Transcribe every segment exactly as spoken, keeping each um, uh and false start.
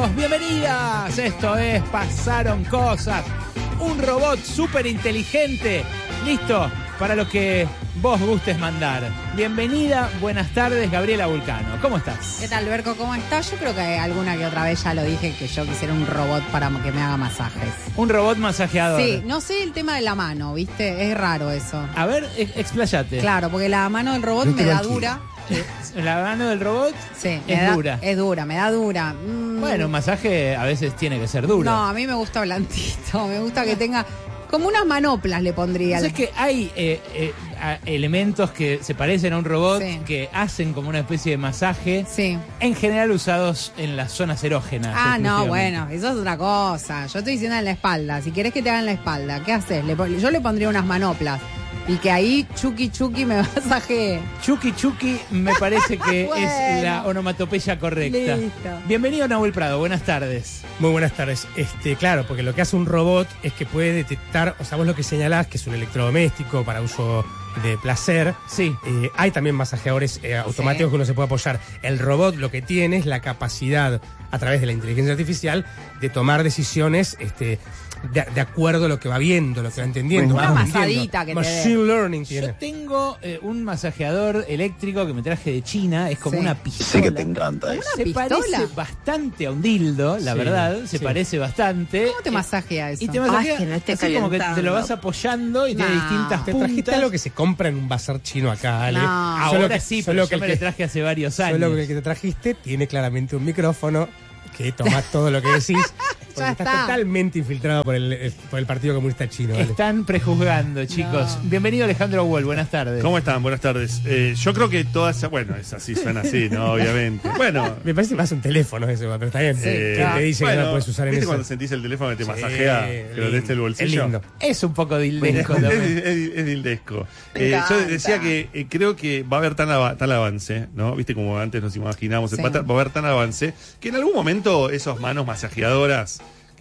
Bienvenidos, bienvenidas. Esto es Pasaron Cosas. Un robot súper inteligente, listo para lo que vos gustes mandar. Bienvenida, buenas tardes, Gabriela Vulcano. ¿Cómo estás? ¿Qué tal, Berco? ¿Cómo estás? Yo creo que alguna que otra vez ya lo dije, que yo quisiera un robot para que me haga masajes. Un robot masajeador. Sí, no sé el tema de la mano, ¿viste? Es raro eso. A ver, ex- expláyate. Claro, porque la mano del robot me da dura. La mano del robot Sí, es me da- dura. Es dura, me da dura. Mm. Bueno, un masaje a veces tiene que ser duro. No, a mí me gusta blandito, me gusta que tenga... Como unas manoplas le pondría. Es que hay eh, eh, a- elementos que se parecen a un robot, Sí. que hacen como una especie de masaje, Sí. en general usados en las zonas erógenas. Ah, no, exclusivamente. bueno, eso es otra cosa. Yo estoy diciendo en la espalda. Si querés que te hagan la espalda, ¿qué haces? Le pon- yo le pondría unas manoplas. Y que ahí Chucky Chucky me masajee. Chucky Chucky me parece que Bueno. es la onomatopeya correcta. Listo. Bienvenido, Nahuel Prado, buenas tardes. Muy buenas tardes. Este, claro, porque lo que hace un robot es que puede detectar, o sea, vos lo que señalás, que es un electrodoméstico para uso de placer. Sí. Eh, hay también masajeadores eh, automáticos Sí. que uno se puede apoyar. El robot lo que tiene es la capacidad, a través de la inteligencia artificial, de tomar decisiones este, de, de acuerdo a lo que va viendo, lo que va entendiendo. Una va masadita aprendiendo. que te Machine learning tiene. Yo tengo eh, un masajeador eléctrico que me traje de China, es como Sí. una pistola. Sí que te encanta eso. Se ¿Pistola? parece bastante a un dildo, la Sí, verdad, se sí. parece bastante. ¿Cómo te Eh, masajea eso? Y te masajea Ay, que no esté así como que te lo calentando. vas apoyando y tiene No. distintas Te trajiste puntas. algo que se compra en un bazar chino acá, Ale. No. Ahora Solo que- sí, solo pero que yo el me que- lo traje hace varios años. Solo que el que te trajiste tiene claramente un micrófono que toma todo lo que decís. Porque Ya estás está. totalmente infiltrado por el, el- por el Partido Comunista Chino. ¿vale? Están prejuzgando, chicos. No. Bienvenido, Alejandro Wall, buenas tardes. ¿Cómo están? Buenas tardes. Eh, yo creo que todas esas... Bueno, es así, suena así, ¿no? Obviamente. Bueno... Me parece más un teléfono eso, pero está bien. eh, Que te dice que bueno, no lo puedes usar en ¿viste eso. cuando sentís el teléfono que te Sí, masajea, que lo lindo. des el bolsillo? Es lindo. Es un poco dildesco Es, también. es- es dildesco. Me Eh, yo encanta. decía que eh, creo que va a haber tan, ava- tal avance, ¿no? Viste como antes nos imaginábamos, Sí. va, a ta- va a haber tan avance que en algún momento esas manos masajeadoras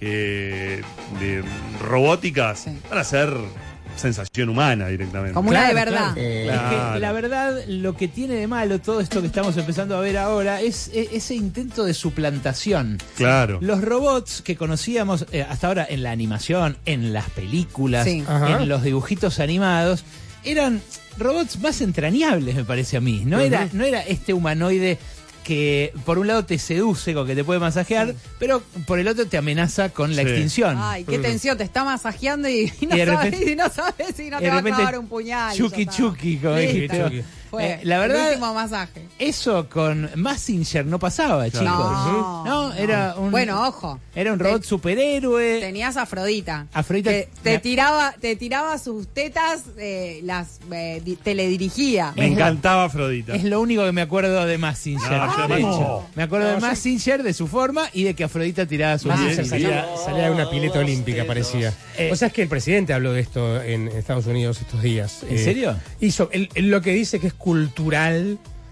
que de robóticas Sí. van a ser sensación humana directamente. Como una de Claro, verdad. claro. Es Claro. que la verdad, lo que tiene de malo todo esto que estamos empezando a ver ahora es eh, ese intento de suplantación. Claro. Los robots que conocíamos eh, hasta ahora en la animación, en las películas, Sí. Ajá. en los dibujitos animados, eran robots más entrañables, me parece a mí. No, Ujú. era, no era este humanoide que por un lado te seduce con que te puede masajear, pero por el otro te amenaza con la Sí. extinción. Ay, qué tensión, te está masajeando y, y no, Y de sabes, repente- y no sabes si no y te de va a repente, clavar un puñal. Chucky ya está. Chucky, como Listo. dijiste vos. Fue Eh, la verdad, el último masaje. eso con Mazinger no pasaba, chicos. No, No, era un Bueno, ojo. era un robot Te- superhéroe. Tenías a Afrodita. Afrodita- Que te tiraba, te tiraba sus tetas, eh, las eh, di- teledirigía. Me encantaba Afrodita. Es lo único que me acuerdo de Mazinger. No, yo de no. hecho. Me acuerdo de Mazinger, de su forma y de que Afrodita tiraba sus Mazinger tetas. salía, salía de una pileta olímpica, parecía. Eh, o sea, es que el presidente habló de esto en Estados Unidos estos días. ¿En serio? Hizo, él, él lo que dice que es cultural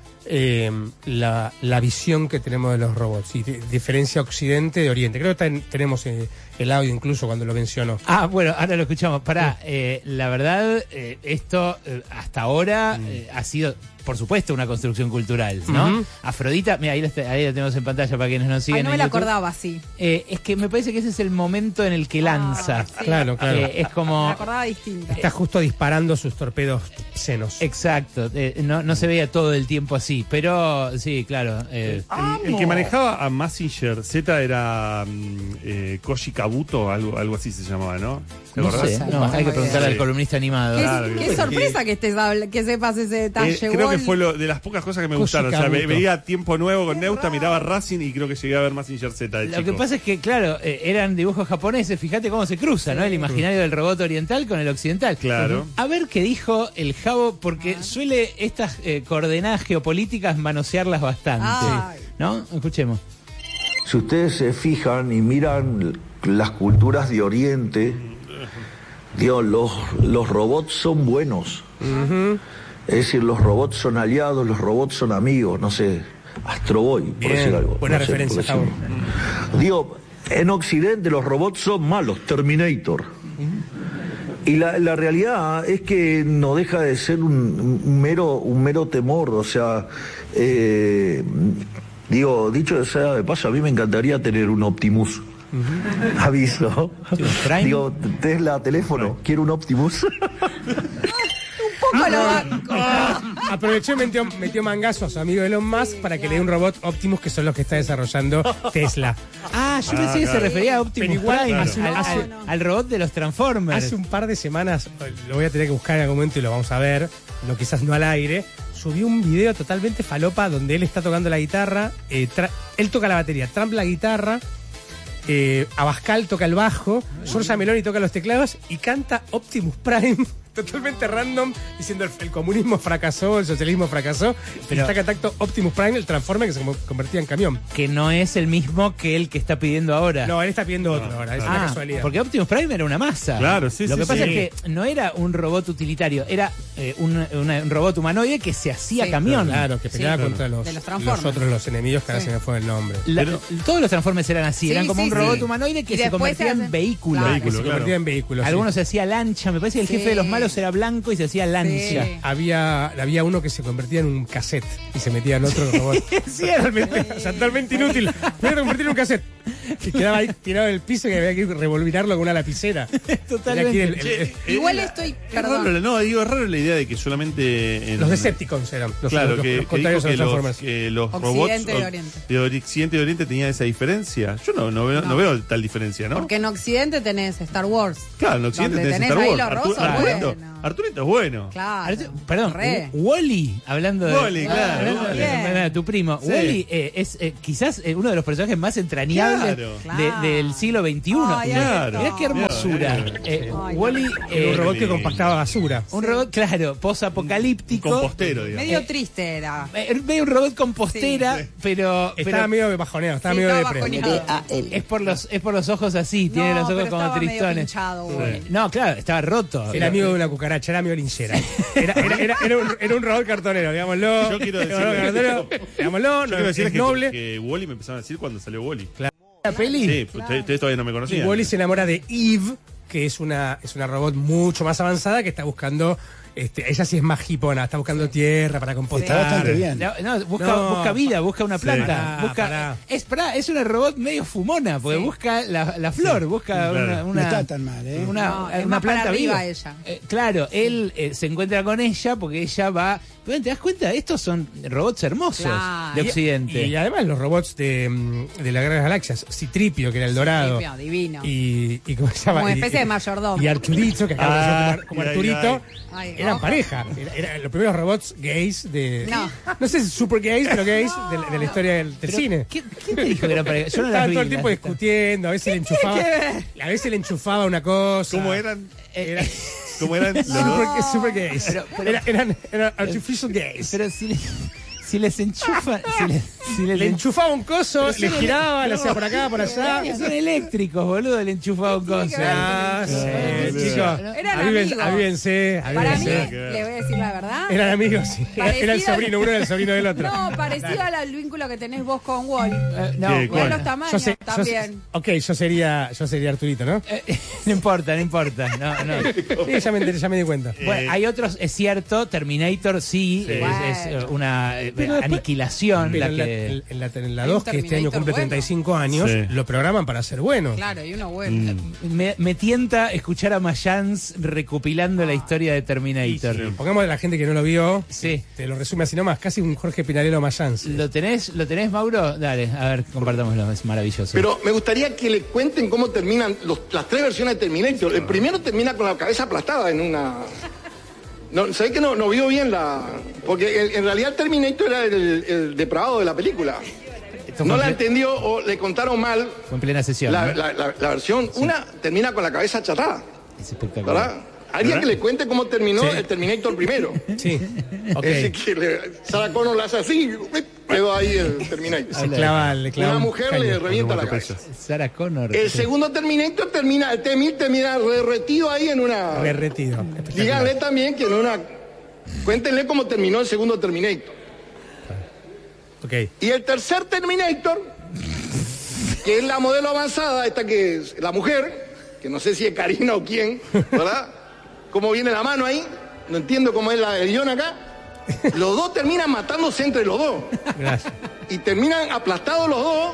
eh, la, la visión que tenemos de los robots. Y di- diferencia Occidente de Oriente. Creo que ten- tenemos eh, el audio incluso cuando lo mencionó. Ah, bueno, ahora lo escuchamos. Pará, eh, la verdad, eh, esto eh, hasta ahora eh, ha sido, por supuesto, una construcción cultural, ¿no? Ujú. Afrodita, mira, ahí la, está- ahí la tenemos en pantalla para quienes nos siguen. Ay, no en me la YouTube. acordaba así. Eh, es que me parece que ese es el momento en el que lanza. sí. Claro, claro. Eh, es Me como... acordaba distinta. Está justo disparando sus torpedos senos. Exacto, eh, no, no se veía todo el tiempo así, pero sí, claro. eh, El, el que manejaba a Mazinger Z era mm, eh, Koji Kabuto, algo, algo así se llamaba, ¿no? ¿Te no acordás? sé, No no, tengo hay que preguntarle idea. al columnista animado. Qué, Claro, qué que- sorpresa que estés habl- que sepas ese detalle. Eh, creo que Wall. fue lo, de las pocas cosas que me Koji gustaron. O sea, ve- Kabuto. veía Tiempo Nuevo con Neusta, miraba Racing y creo que llegué a ver Mazinger Z de Lo chico. que pasa es que, claro, eh, eran dibujos japoneses, fíjate cómo se cruza, ¿no? El imaginario del robot oriental con el occidental. Claro. A ver qué dijo el Javo, porque suele estas eh, coordenadas geopolíticas manosearlas bastante. Ay. ¿No? Escuchemos. Si ustedes se fijan y miran las culturas de Oriente, Dios, los, los robots son buenos. Es decir, los robots son aliados, los robots son amigos, no sé, Astro Boy, por Bien, decir algo. buena no sé, referencia, por decir- Javo. Digo, en Occidente los robots son malos, Terminator. Y la, la realidad es que no deja de ser un, un mero, un mero temor, o sea, eh, Digo, dicho sea de paso, a mí me encantaría tener un Optimus. Uh-huh. Aviso. Digo, Tesla, teléfono, quiero un Optimus. Un poco lo banco. Aprovechó y metió, metió mangazo a su amigo Elon Musk para que le dé un robot Optimus, que son los que está desarrollando Tesla. Ah, yo pensé que se refería a Optimus Pero igual, Prime, hace un- al, hace- al- al robot de los Transformers. Hace un par de semanas, lo voy a tener que buscar en algún momento y lo vamos a ver, no quizás no al aire, subió un video totalmente falopa donde él está tocando la guitarra, eh, tra- él toca la batería, Trump la guitarra, eh, Abascal toca el bajo, Giorgia Meloni toca los teclados y canta Optimus Prime. Totalmente random, diciendo el, el comunismo fracasó, el socialismo fracasó, Pero- pero está cantando Optimus Prime, el Transformer que se como- convertía en camión. Que no es el mismo que el que está pidiendo ahora. No, él está pidiendo otro ahora, es una Ah, casualidad. porque Optimus Prime era una masa. Claro, sí, Lo sí, que pasa sí. es que no era un robot utilitario, era eh, un, una- un robot humanoide que se hacía Sí. camión. Claro, que peleaba Sí. contra los, De los los Transformers. otros, los enemigos, que ahora Sí. se me fue el nombre. La- Pero- todos los Transformers eran así, Sí, eran como sí, un robot sí. humanoide que Y se después convertía se en hacen- vehículo. Claro. Que se claro. convertía en vehículos. sí. Algunos se hacía lancha, me parece que el jefe Sí. de los malos era blanco y se hacía lancha. Sí. Había, había uno que se convertía en un cassette y se metía en otro robot. Totalmente, o sea, totalmente inútil. Voy a convertir en un cassette. Y quedaba ahí tirado en el piso y había que revolvinarlo con una lapicera. Totalmente. Tenía que ir el- el- Che, eh, Igual la- estoy- es perdón. raro, no, digo, es raro la idea de que solamente. En, los Decepticons eran. Los, Claro, los, que, los que contrarios dijo a que los los, Transformers. que los Occidente robots y Oriente. de Occidente y Oriente tenían esa diferencia. Yo no, no, veo, no. No. veo tal diferencia, ¿no? Porque en Occidente tenés Star Wars. Claro, en Occidente donde tenés, tenés Star ahí Wars. los rosos, Arturito, bueno. Arturito es bueno. Claro. Artu- Perdón, Re. Wally, hablando de. Wall-E, claro, hablando de- Wall-E. de tu primo. Sí. Wally eh, es eh, quizás eh, uno de los personajes más entrañables Claro. de- Claro. del siglo veintiuno. Ay, Claro. Mirá qué hermosura. Claro. Eh, Ay, Wally, Era un eh, robot que lindo. compactaba basura. un robot, claro, posapocalíptico. Compostero, digamos. Medio Eh, triste era. Eh, Medio un robot compostera, Sí. pero. Estaba pero medio bajoneado, estaba Sí, medio estaba depre. bajoneado. es por los es por los ojos así, tiene No, los ojos pero como estaba medio tristones. pinchado, Sí. Wally. No, claro, estaba roto. Era amigo de una cucaracha, era amigo linchera. Era, era, era, era un, era un robot cartonero, digámoslo. Yo quiero Era un robot decirle- cartonero, digámoslo, Yo no, quiero es decirles que, noble. que Wally me empezaron a decir cuando salió Wally. La peli. Sí, pues ustedes todavía no me Y conocían. Wally se enamora de Eve, que es una, es una robot mucho más avanzada que está buscando, este, ella sí es más hipona, está buscando tierra para compostar. Está bastante bien. No, no, busca, No. busca vida, busca una Sí. planta. Pará, busca, pará. Es, pará, es una robot medio fumona, porque busca la, la flor, busca Claro. una, No una- No está tan mal, ¿eh? una, No, es una más para planta arriba viva. ella. Eh, claro, él eh, se encuentra con ella porque ella va. Pero, ¿te das cuenta? Estos son robots hermosos Claro. de Y- Occidente. Y, además los robots de, mm, de la Guerra de las Galaxias, Citripio, que era el dorado. Citripio, divino. Y, y ¿cómo se llama? Como Y- especie de y- mayordomo. Y Arturito, que acaba de Ah, ser como, como ay, Arturito. ay. Eran Ojo. pareja. Era, era los primeros robots gays de. No. No sé si super gays, pero gays de, la- de la historia del, del Pero, cine. ¿quién, quién te dijo que era para Yo no las Estaban vi. todo el tiempo las- discutiendo, a veces le enchufaba. A veces le enchufaba una cosa. ¿Cómo eran? Era ¿Cómo eran los super, dos? super gays. Pero- pero- Era- eran, eran artificial gays. Pero si, le- si les enchufan. Si les, si les Le enchufaba un coso, Pero le son giraba, le ele- hacía por acá, por allá. Son eléctricos, boludo, le enchufaba un coso. Ah, sí, chicos. Eran Avíven- amigos. Avívense, Para mí, avívense. le voy a decir la verdad. Eran amigos, sí. Era, era el Parecido- sobrino, uno era el sobrino del otro. No, parecido al vínculo que tenés vos con Wally. Eh, no, ¿Qué? Mirá ¿Cuál? los tamaños Yo sé- yo sé- también. ok, yo sería, yo sería Arturito, ¿no? eh, no importa, no importa. No, no. Sí, ya me enteré, ya me di cuenta. Bueno, hay otros, es cierto, Terminator sí, Sí. es, es, eh, una eh, Pero después- aniquilación. Pero La en la, que, en- en la, en la Hay un dos, que este año Terminator cumple bueno. treinta y cinco años, Sí. lo programan para ser bueno. Claro, y uno bueno. me, me tienta escuchar a Mayans recopilando la historia de Terminator. Sí. Pongamos a la gente que no lo vio, Sí. te lo resume así nomás, casi un Jorge Pinarello Mayans. ¿Lo tenés, ¿Lo tenés, Mauro? Dale, a ver, compartámoslo, es maravilloso. Pero me gustaría que le cuenten cómo terminan los- las tres versiones de Terminator. El primero termina con la cabeza aplastada en una... No, ¿sabés que no, no vio bien la...? Porque en, en realidad Terminator era el, el depravado de la película. Esto No fue la en ple- entendió o le contaron mal fue en plena sesión. la, ¿no? la- la- la versión. Una termina con la cabeza achatada, Es espectacular. ¿verdad? Alguien que le cuente cómo terminó Sí. el Terminator primero. Sí, ok. Es decir, que le, Sarah Connor la hace así, quedó ahí el Terminator. Se clava, le clava Una un mujer le caño. revienta la Cuatro cabeza. Sarah Connor. El segundo Terminator termina, el T mil termina derretido ahí en una... Derretido. Espectacular. Díganle también que en una... Cuéntenle cómo terminó el segundo Terminator. Ok. Y el tercer Terminator, que es la modelo avanzada, esta que es la mujer, que no sé si es Karina o quién, ¿verdad? ¿Cómo viene la mano ahí? No entiendo cómo es la, el guión acá. Los dos terminan matándose entre los dos. Gracias. Y terminan aplastados los dos.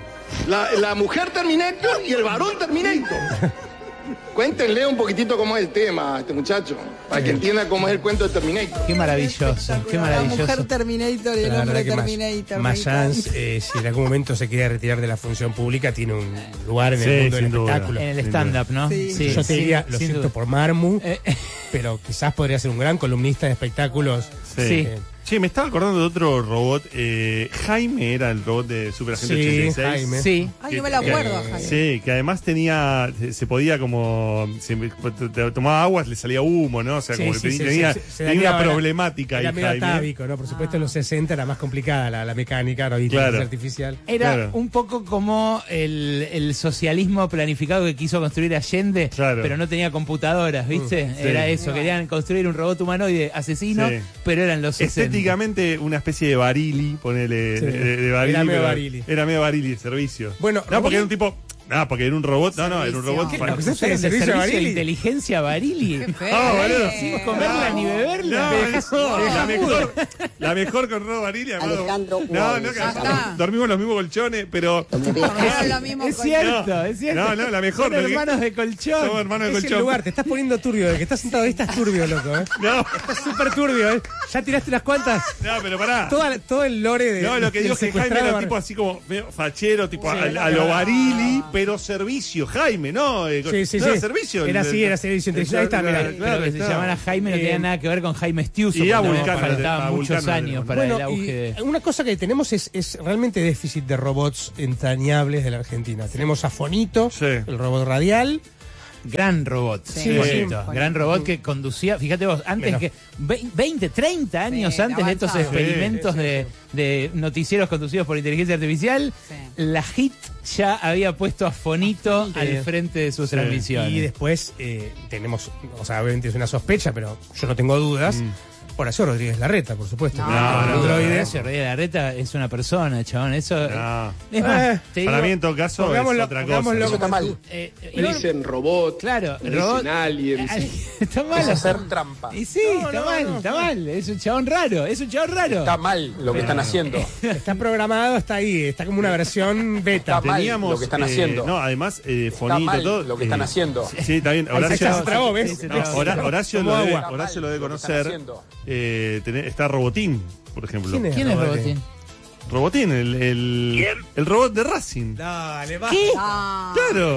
La, la mujer Terminator y el varón Terminator. Cuéntenle un poquitito cómo es el tema a este muchacho, para que entienda cómo es el cuento de Terminator. Qué maravilloso, qué La maravilloso. mujer Terminator y el La hombre verdad que Mas- Terminator. me Mayans, encanta. eh, si en algún momento se quiere retirar de la función pública, tiene un lugar en Sí, el mundo del sin duda. espectáculo. En el Sin stand-up, ¿no? Sí. Yo te sí, diría, lo sin siento duda. por Marmu, Eh, pero quizás podría ser un gran columnista de espectáculos. Sí. Sí. Eh, Sí, me estaba acordando de otro robot. eh, Jaime era el robot de Super Agente Sí, ochenta y seis. Jaime. Sí. Ay, no me lo acuerdo, Que- Jaime. Sí, que además tenía, se, se podía como, se, te- tomaba aguas, le salía humo, ¿no? O sea, Sí, como sí, que sí, tenía, sí, se- se tenía una dañaba la- problemática Era ahí, medio Jaime. atávico, ¿no? Por supuesto, en los sesenta era más complicada la, la mecánica, no había inteligencia Claro. artificial. Era Claro. un poco como el, el socialismo planificado que quiso construir Allende, Claro. pero no tenía computadoras, ¿viste? Mm, sí. Era eso, querían construir un robot humanoide asesino, Sí. pero eran los sesenta. Estéticamente, una especie de Barili, ponele, Sí. de, de Barili. Era medio pero- Barili. Era medio Barili de servicio. Bueno, no, porque robot- era un tipo, no, porque era un robot, no, no, era un Servicio. robot. ¿Qué? fan- ¿Lo acusaste de Usaron de servicio servicio de Barili? inteligencia Barili. Qué feo. Ah, boludo. Sin comerla ni beberla. No, no, la mejor, la mejor con Rob Barili. además- Alejandro No, no, que Ya está. dormimos en los mismos colchones, pero Comieron lo mismo Es con- cierto, No, es cierto. no, no, la mejor, Son porque- hermanos de colchón. somos hermanos de Es el colchón. lugar, te estás poniendo turbio, de que estás sentado ahí estás turbio, loco, ¿eh? No, Estás súper turbio, ¿eh? Ya tiraste unas cuantas. no, pero pará. Toda- todo el lore de. No, lo que del digo es que Jaime secuestrado era Bar- tipo así como medio fachero, tipo Sí, a, a lo Barili, pero servicio, Jaime, ¿no? Eh, Sí, sí, no sí. era servicio. Era el- así, era servicio. el- Ahí está, mirá. claro, Pero que se está. llamara Jaime no Eh, tenía nada que ver con Jaime Stiuso, y a porque Vulcano, faltaban a muchos Vulcano años le- para Bueno, el auge y de... una cosa que tenemos es, es realmente déficit de robots entrañables de la Argentina. Tenemos a Fonito, Sí. el robot radial. Gran robot, Sí. bonito. Sí. Gran robot que conducía, fíjate vos, antes Menos. que ve- veinte, treinta años Sí, antes de estos avanzado. experimentos Sí, sí, de, de noticieros conducidos por inteligencia artificial, Sí. la H I T ya había puesto a Fonito Sí. al frente de sus Sí. transmisiones. Y después eh, tenemos, o sea, obviamente es una sospecha, pero yo no tengo dudas. Mm. Horacio Rodríguez Larreta, por supuesto. No, con no, androides. Horacio Rodríguez Larreta es una persona, chabón. Eso. No. Es más, Eh, te Para digo, mí, en todo caso, es pongámoslo- otra cosa. pongámoslo Eso está como mal. tú. eh, Me no, dicen robot, claro, me robot. dicen aliens. Está mal. Es hacer trampa. Y sí, No, está no, mal, no. está mal. Es un chabón raro, es un chabón raro. Está mal lo que están haciendo. Está programado, está ahí, está como una versión beta. Está mal Teníamos, lo que están eh, haciendo. No, además, eh, Está Fonito, mal todo. lo que están eh, haciendo. Sí, está bien. Ahí Horacio, se trabó, ¿ves? Sí, se no, trabó. Hora- Horacio Tomó lo debe, agua. Horacio lo debe Lo que están conocer. haciendo. Eh, tené- está Robotín, por ejemplo. ¿Quién es? ¿Quién es Robotín? Robotín? Robotín, el, el, el robot de Racing. Dale, va. Ah, Claro.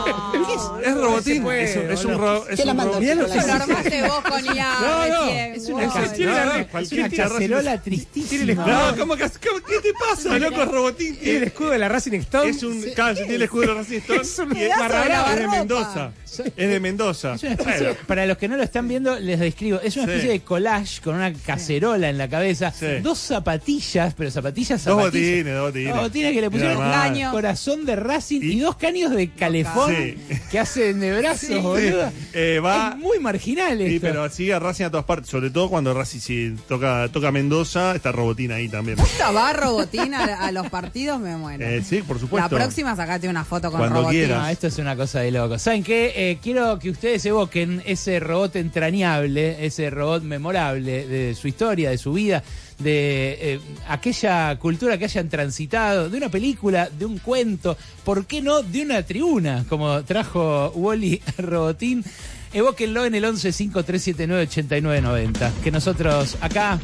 no. Es Robotín. se puede, es un, es un boludo. ro- es ¿Quién la un mandó? robot. Mirá lo Lo que Lo armaste vos con I A No, no, recién. Es una, Vos. ca- tiene la- no, es cualquier una hincha de Racing cacerola es- tristísima. No, ¿cómo que, cómo- ¿qué te pasa, loco? Es Robotín. Tiene el escudo de la Racing Stone. Es un. Claro, tiene el escudo de Racing Stone. Es un y es, pedazo de es de lavarropa. Mendoza. Es de Mendoza. Es una especie, Bueno, para los que no lo están viendo, les describo. Es una Sí. especie de collage con una cacerola en la cabeza, Sí. dos zapatillas, pero zapatillas Dos zapatillas. botines, dos botines. Dos botines que le pusieron Nada un más. caño, corazón de Racing y, Y- dos caños de calefón Sí. que hacen de brazos, boludo. Eh, va. Es muy marginal esto. Sí, pero sigue a Racing a todas partes, sobre todo cuando Racing si toca, toca Mendoza, está Robotín ahí también. Puta, va Robotín a, a los partidos, me muero. Eh, sí, por La supuesto. próxima sacate una foto con Cuando Robotín. quieras. No, esto es una cosa de loco. ¿Saben qué? Eh, quiero que ustedes evoquen ese robot entrañable, ese robot memorable de su historia, de su vida, de eh, aquella cultura que hayan transitado, de una película, de un cuento, ¿por qué no de una tribuna? Como trajo Wally a Robotín. Evóquenlo en el once cinco tres siete nueve ochenta y nueve noventa. Que nosotros acá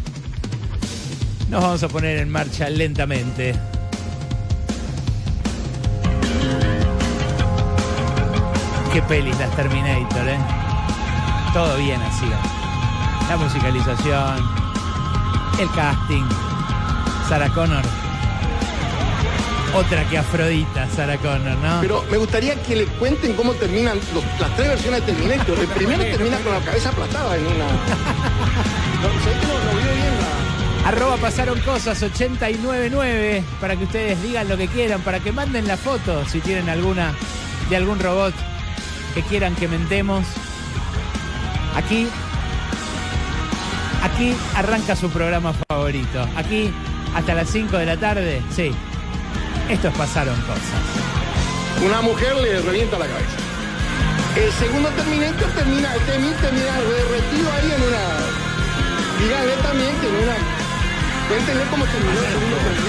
nos vamos a poner en marcha lentamente. Qué pelis las Terminator, ¿eh? Todo bien así. La musicalización, el casting, Sarah Connor. Otra que Afrodita, Sarah Connor, ¿no? Pero me gustaría que le cuenten cómo terminan los- las tres versiones de Terminator. El primero termina con la cabeza aplastada en una... No, ¿sabés que no, no vio bien la... Arroba pasaron cosas ochenta y nueve nueve para que ustedes digan lo que quieran, para que manden la foto si tienen alguna de algún robot que quieran que mentemos. Aquí, aquí arranca su programa favorito. Aquí hasta las cinco de la tarde, sí. Estos pasaron cosas. Una mujer le revienta la cabeza. El segundo Terminator termina, termina, termina derretido ahí en una... díganle también que en una... Cuéntenle cómo terminó el segundo